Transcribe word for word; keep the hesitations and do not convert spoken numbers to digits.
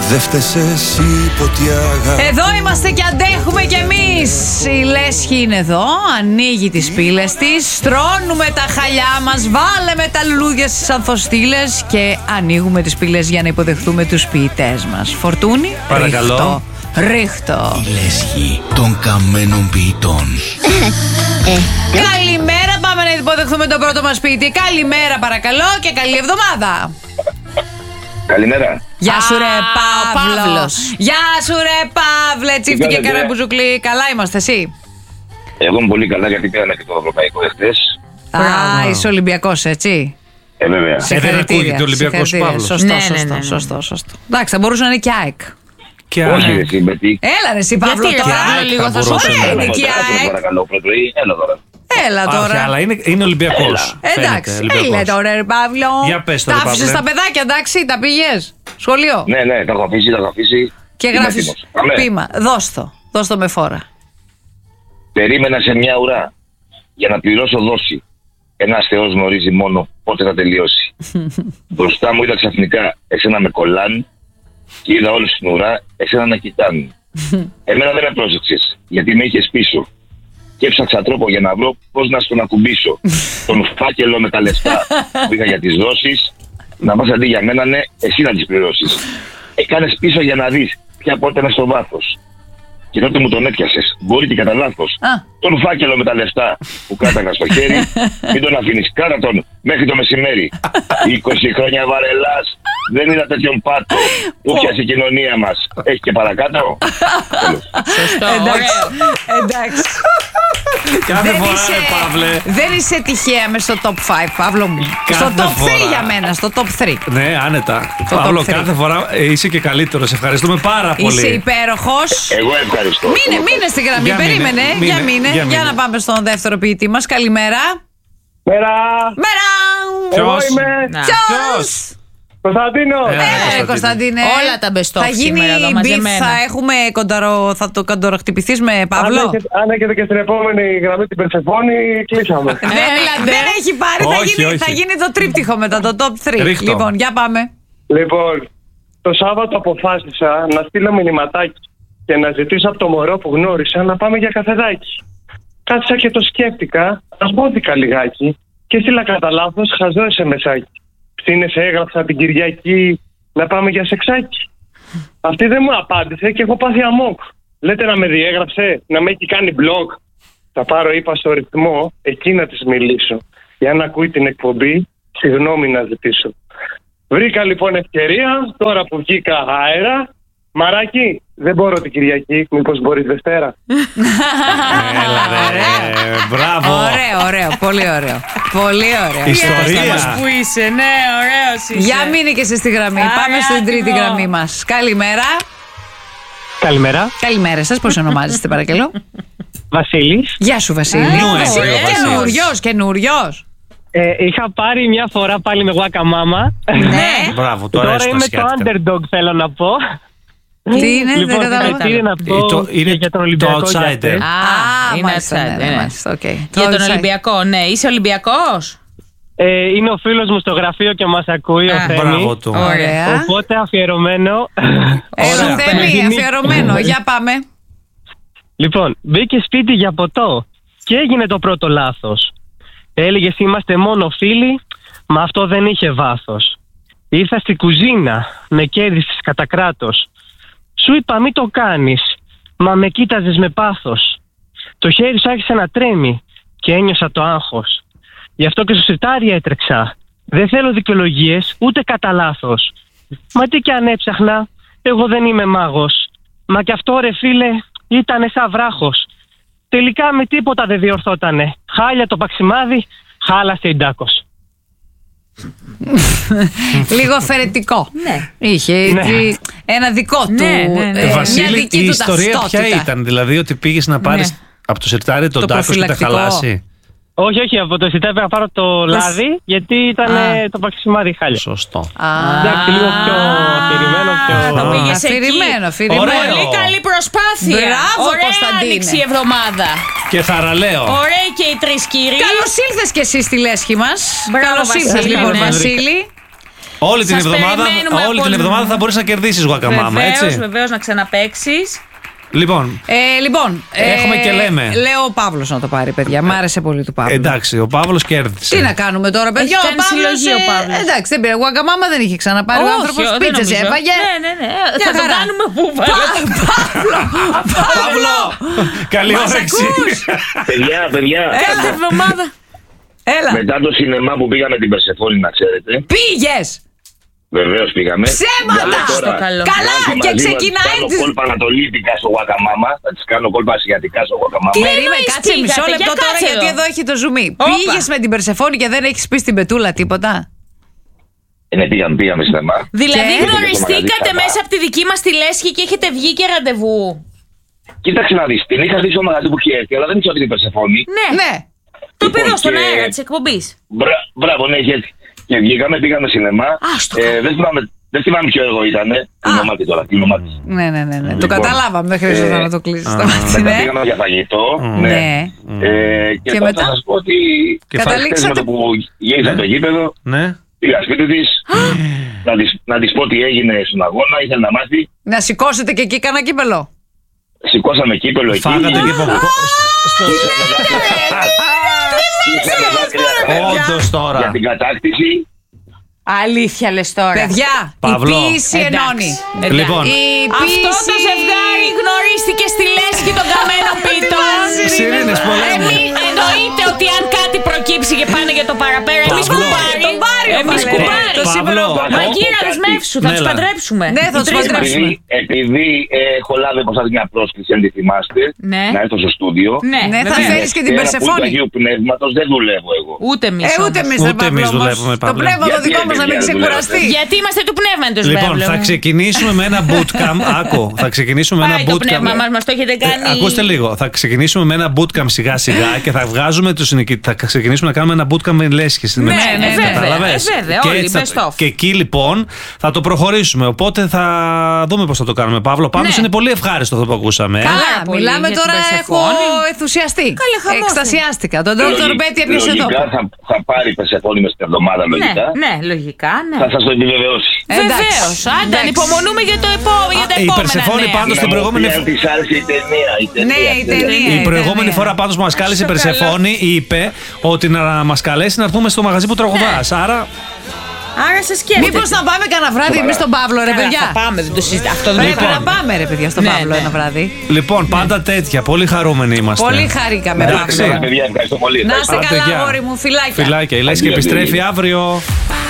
Δε φταίς εσύ ποτέ αγάπη. Εδώ είμαστε και αντέχουμε κι εμείς. Η Λέσχη είναι εδώ, ανοίγει τις πύλες της, στρώνουμε τα χαλιά μας, βάλαμε τα λουλούδια στις ανθοστήλες και ανοίγουμε τις πύλες για να υποδεχτούμε τους ποιητές μας. Φορτούνη, παρακαλώ. Ρίχτω, ρίχτω. Η Λέσχη των καμένων ποιητών. Καλημέρα, πάμε να υποδεχτούμε τον πρώτο μας ποιητή. Καλημέρα παρακαλώ και καλή εβδομάδα. Καλημέρα. Γεια σου ρε Παύλο. Παύλος. Γεια σου ρε Παύλε. Τσίφτηκε κάνετε? κανένα μπουζουκλί. Καλά είμαστε, εσύ? Εγώ είμαι πολύ καλά γιατί πήραμε και το ευρωπαϊκό εχθές. Α, είσαι Ολυμπιακός, έτσι. Ε, βέβαια. Ε, δεν ακούγεται Ολυμπιακός Συγχαρητήρια. Παύλος. Σωστό, Ναι, ναι, σωστό, ναι, ναι. σωστό, σωστό. Εντάξει, θα μπορούσε να είναι και ΑΕΚ. Και Όχι, άλλα. ρε συμπετή. Έλα ρε εσύ Παύλο Γιατί, ρε, τώρα. Παύλο, λίγο θα σου μπορούσε. Ωραία είναι και η Παρακαλώ, ΑΕΚ. παρακαλώ, πρωί, έλα τώρα. Έλα Α, όχι, τώρα. αλλά είναι, είναι Ολυμπιακός. Εντάξει, Φαίνεται, Ολυμπιακός. έλα τώρα ρε Παύλο. Για πες το, Τα ρε, άφησες Παύλε. τα παιδάκια, εντάξει, τα πήγες σχολείο. Ναι, ναι, τα έχω αφήσει, τα έχω αφήσει. Και Είμαι γράφεις έτοιμος. Πάμε. ποίημα. Δώσ' το, δώσ' το με φόρα. Περίμενα σε μια ουρά για να πληρώσω δόση. Ένας Θεός γνωρίζει μόνο πότε θα τελειώσει. Μπροστά μου είδα ξαφνικά εσένα με κολλάν και είδα όλους στην ουρά εσένα να κοιτάνε. Εμένα δεν με πρόσεξες γιατί με είχες πίσω. Και έψαξα τρόπο για να βρω πώς να στον ακουμπήσω. Τον φάκελο με τα λεφτά που είχα για τις δόσεις, να πας αντί για μένα, ναι, εσύ να τις πληρώσεις. Έκανες πίσω για να δεις ποια πόρτα είναι στο βάθος. Και τότε μου τον έπιασες, μπορεί και κατά λάθος. Α. Τον φάκελο με τα λεφτά που κράταγα στο χέρι, μην τον αφήνεις, κάρα τον μέχρι το μεσημέρι. είκοσι χρόνια βαρελάς, δεν είδα τέτοιον πάτο. Που πιάσει η κοινωνία μας. Έχει και παρακάτω. Τέλος. Σωστό, Εντάξει. ωραίο. Εντάξει. Κάθε Δεν φορά, είσαι- ρε Παύλε. Δεν είσαι τυχαία μες στο top πέντε, Παύλο μου. Κάθε Στο top τρία φορά. για μένα, στο top τρία. Ναι, άνετα. Το Παύλο, top three. κάθε φορά ε, είσαι και καλύτερος. Ευχαριστούμε πάρα πολύ. Είσαι υπέροχος. Εγώ ευχαριστώ. Μείνε, μείνε στην γραμμή, Για μείνε, περίμενε. μείνε, Για μείνε, για για μείνε. να πάμε στον δεύτερο ποιητή μας. Καλημέρα. Μέρα, Μέρα! εγώ Ποιος? είμαι Να. Ποιος? Κωνσταντίνο. Ε, Έλα ρε Κωνσταντίνε. Κωνσταντίνε. Όλα τα best of Θα γίνει σήμερα εδώ, beef, μαζεμένα. θα έχουμε κονταρο, θα το κοντοροχτυπηθείς με Αν Παύλο. έχετε- Αν έχετε και στην επόμενη γραμμή την Περσεφόνη, κλείσαμε. Έλα, δεν έχει πάρει, θα Όχι, γίνει, όχι. θα γίνει το τρίπτυχο μετά, το top τρία. Ρίχτω. Λοιπόν, για πάμε. Λοιπόν, το Σάββατο αποφάσισα να στείλω μηνυματάκι και να ζητήσω από το μωρό που γνώρισα να πάμε για καφεδάκι. Κάθισα και το σκέφτηκα, ασπόθηκα λιγάκι και στείλα κατά λάθος χαζό εσεμεσάκι. Ψήνεσαι, έγραψα την Κυριακή να πάμε για σεξάκι. Αυτή δεν μου απάντησε και έχω πάθει αμόκ. Λέτε να με διέγραψε, να με έχει κάνει blog. Θα πάρω, είπα, στο ρυθμό εκεί να της μιλήσω. Για να ακούει την εκπομπή, συγγνώμη να ζητήσω. Βρήκα λοιπόν ευκαιρία, τώρα που βγήκα αέρα. Μαράκι, δεν μπορώ την Κυριακή, μήπως μπορείς Δευτέρα. Έλα ρε. Μπράβο. Ωραίο, ωραίο, πολύ ωραίο. Πολύ ωραίο. Ιστορία. Που είσαι, ναι, ωραίος είσαι. Για μείνε και εσύ στη γραμμή. Άρα, Πάμε στην τρίτη άτιμο. γραμμή μας. Καλημέρα. Καλημέρα, Καλημέρα σας. Πώς ονομάζεστε παρακαλώ? Βασίλης. Γεια σου Βασίλη. Νου Εσύ έχει ο Βασίλης. καινούριος, καινούριος. Ε, είχα πάρει μια φορά πάλι με Waka Mama. Ναι. Μπράβο, το Τώρα αρέσει το είμαι το ασιάτικα. underdog, θέλω να πω. Τι είναι, δεν Λοιπόν, κατάλαβα. τι είναι να Ε, πω το- είναι για τον το Ολυμπιακό. outsider. για αυτές. Α, είναι μάλιστα, outside, ναι, ναι, ναι. μάλιστα, οκ. Για Το τον outside. Ολυμπιακό, ναι. Είσαι Ολυμπιακός. Ε, είναι ο φίλος μου στο γραφείο και μας ακούει, ο Α, Θέμης. Μπράβο του. Ωραία. Οπότε αφιερωμένο. Έλα Ωραία. Θέμη, αφιερωμένο. Για πάμε. Λοιπόν, μπήκε σπίτι για ποτό και έγινε το πρώτο λάθος. Έλεγες είμαστε μόνο φίλοι, μα αυτό δεν είχε βάθος. Ήρθα στη κουζίνα, με κέρδισες κατά κράτος. Σου είπα μη το κάνεις, μα με κοίταζες με πάθος. Το χέρι σου άρχισε να τρέμει και ένιωσα το άγχος. Γι' αυτό και στο σιρτάρι έτρεξα. Δεν θέλω δικαιολογίες ούτε κατά λάθος. Μα τι κι αν έψαχνα, εγώ δεν είμαι μάγος. Μα κι αυτό ρε φίλε ήτανε σαν βράχος. Τελικά με τίποτα δεν διορθώτανε. Χάλια το παξιμάδι, χάλασε η Ντάκος. Λίγο αφαιρετικό. Ναι. Είχε Ναι. έτσι ένα δικό του. Ναι, ναι, ναι. ε, μια Βασίλη, δική η του ιστορία ποια ταυτότητα. ήταν? Δηλαδή ότι πήγες να πάρεις Ναι. από το σιρτάρι τον Το τάκο και τα προφυλακτικό. χαλάσει. Όχι, όχι, από το σιτάρι να πάρω το λάδι, γιατί ήταν Α. ε, το παξιμάδι χάλια. Σωστό. Α, Εντάξει, λίγο πιο αφηρημένο, πιο... Το πήγες εκεί. αφηρημένο, αφηρημένο. Ωραίο. Πολύ καλή προσπάθεια. Μπράβο, Ωραία Κωνσταντίνε. άνοιξη η εβδομάδα. Και θαραλέο. Ωραίοι και οι τρεις κύριοι. Καλώς ήλθες και εσύ στη λέσχη μας. Μπράβο, Καλώς ήρθες Βασίλη, λοιπόν ναι. Βασίλη. Όλη την Σας εβδομάδα, περιμένουμε όλη από- την εβδομάδα θα μπορείς να κερδίσεις γουακαμάμα, Βεβαίως, έτσι. βεβαίως, να ξαναπαίξεις. Λοιπόν, Ε, λοιπόν. Έχουμε ε, και λέμε. Λέω ο Παύλος να το πάρει, παιδιά. Μ' άρεσε πολύ του Παύλου. εντάξει, ο Παύλος κέρδισε. Τι να κάνουμε τώρα, παιδιά. Έχει Ο κάνει Παύλος, συλλογή ο ε, Παύλος. εντάξει, δεν πήρε. Γουακαμάμα δεν είχε ξαναπάρει. Ο Όχι, άνθρωπος δεν πίτσες νομίζω. έφαγε. Ναι, ναι, ναι. Μια Θα το χαρά. κάνουμε που βάλε. Παύλο! Καλή Μας όρεξη. ακούς? Παιδιά, παιδιά, Κάθε εβδομάδα. Έλα. μετά το σινεμά που πήγαμε την Περσεφόνη, να ξέρετε. Πήγες. Βεβαίως πήγαμε. Ψέματα! Τώρα, Στο καλό. Καλά, να έρθει και μαζί μας, ξεκινάει κάνω τις- κόλπα ανατολίτικα στο γουακαμάμα. Θα τις κάνω κόλπα ασιατικά στο γουακαμάμα. Τι Περίμενε, εννοείς κάτσε πήγατε, μισό λεπτό για τώρα κάτσε γιατί εδώ. εδώ έχει το ζουμί. Όπα. Πήγες με την Περσεφόνη και δεν έχεις πει στην Πετούλα τίποτα. Ε, ναι, πήγαμε, πήγαμε σινεμά. Δηλαδή Και- γνωριστήκατε Και- μέσα από τη δική μας τη λέσχη και έχετε βγει και ραντεβού. Κοίταξε να δεις, την είχα δει στο μαγαζί που είχε έρθει, αλλά δεν ήξερα ότι την Περσεφόνη. Ναι, Ναι. το είπε εδώ Λοιπόν, στον και- αέρα της εκπομπής. Μπρα, μπράβο, ναι, είχε έρθει. Και βγήκαμε, πήγαμε σινεμά. Α, στο Ε, καλό. δεν θυμάμαι, δεν θυμάμαι ποιο εγώ ήταν. Τι ονομάτι τώρα, τι ονομάτι. Ναι, ναι, ναι, ναι. Το Λοιπόν, καταλάβαμε, δεν χρειάζεται ε, να το κλείσει το α, μάτι, Μετά ναι. πήγαμε για φαγητό. Ναι. Ναι. Ε, και, Και τώρα μετά? θα σας πω ότι Και Καταλήξατε- με το που γύρισα το γήπεδο, Ναι. πήγα σπίτι της, να, της, να της πω τι έγινε στον αγώνα, ήθελε να μάθει. Να σηκώσετε και εκεί κανένα κύπελο. Σηκώσαμε κύπελο εκεί. Φάγατε και ποπ- στο- Είχαμε δάκρυα Όντως για τώρα. την κατάκτηση. Αλήθεια λες τώρα. Παιδιά, Παύλο. η ποίηση Εντάξει. ενώνει. Εντάξει. Λοιπόν, Η Αυτό το ποίηση- ζευγάρι γνωρίστηκε στη λέσχη των καμένων ποιητών. Σιρήνες πολέμου. Εμείς εννοείται ότι αν κάτι προκύψει και πάνε για το παραπέρα, εμείς Παύλο. κουμπάρι. Τον πάρει ο Εμείς Βαλέρης. κουμπάρι. Το σήμερα Παύλο. ο- Μαγκύρα, δεσμεύσου, θα Ναι, τους έλα. παντρέψουμε. Ναι, θα Οι τους τρεις μας. παντρέψουμε. Επειδή, επειδή ε, έχω λάβει από εσάς μια πρόσκληση, αν τη θυμάστε, Ναι. να έρθω στο στούντιο. Ναι, Ναι, θα βεβαίως. φέρεις και την Δευτέρα που του Περσεφόνη. Αγίου Πνεύματος δεν δουλεύω εγώ. Ούτε εμείς Ε, ούτε όμως. εμείς Ούτε δεν Παύλο εμείς όμως. δουλεύουμε, Το Παύλο. πνεύμα το Γιατί δικό μας να μην δεν ξεκουραστεί. Γιατί είμαστε του πνεύματος, Λοιπόν, βέβαια. θα ξεκινήσουμε με ένα bootcamp. Άκου, θα ξεκινήσουμε με ένα Πάει το bootcamp. πνεύμα μας, μας το έχετε κάνει. Ε, ακούστε λίγο. Θα ξεκινήσουμε με ένα bootcamp σιγά σιγά και θα βγάζουμε τους νικητές. Θα ξεκινήσουμε να κάνουμε ένα bootcamp με λέσχες. Ναι, ναι, βέβαια, Κατάλαβες? ε, βέβαια, Και όλοι, έτσι θα- best of. Και εκεί λοιπόν θα το προχωρήσουμε. Οπότε θα δούμε πώς θα το κάνουμε, Παύλο. Πάντως Ναι. είναι πολύ ευχάριστο αυτό που ακούσαμε. ε. Καλά, Πάρα πολύ μιλάμε για τώρα, την έχω Περσεφόνη. ενθουσιαστεί. Καλέ, χαμός. Εκστασιάστηκα. Τον Δόκτωρ Μπέτη έπιασε εδώ. Λογικά θα, θα πάρει Περσεφόνη μες την εβδομάδα, Ναι, λογικά. ναι, λογικά, ναι. Θα σας το επιβεβαιώσει. Βεβαίως, άντε, Εντάξει. ανυπομονούμε για, το επό- για τα Α, η επόμενα Περσεφόνη νέα. πάντως την προηγούμενη Αν της άρεσε η ταινία. Η ταινία Ναι, η αυτή, ταινία. Η προηγούμενη ταινία. φορά πάντως που μας κάλεσε η Στο Περσεφόνη είπε ότι να μας καλέσει να έρθουμε στο μαγαζί που τραγουδάς. Άρα Άρα σε σκέφτεται. Μήπως να πάμε κανένα βράδυ εμείς στον Παύλο, ρε Καλά, παιδιά. θα πάμε, δεν το συζητάω. Αυτό δεν Πρέπει το να πάμε. πάμε, ρε παιδιά, στον Ναι, Παύλο ναι. ένα βράδυ. λοιπόν, πάντα τέτοια. Πολύ χαρούμενοι είμαστε. Πολύ χαρήκαμε, Εντάξει. Παύλο. Παιδιά, ευχαριστώ πολύ. Να είστε Άντε, καλά, γεια. αγόρι μου, φιλάκια. Φιλάκια. Η Λέσχη Αντίο, επιστρέφει αντίο. αύριο.